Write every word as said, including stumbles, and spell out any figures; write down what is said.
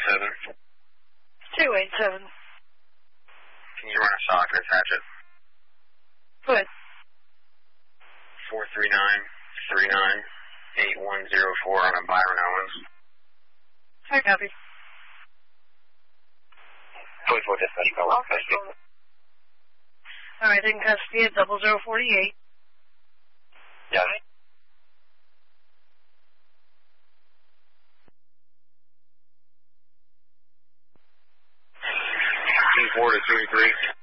seven. two eight seven. Can you run a shock and attach it? Good. four three nine three nine eight one zero four on a Byron Owens. I copy. twenty-four dispatch, go on custody. Alright, in custody at double zero forty-eight. Yes. T four to three three.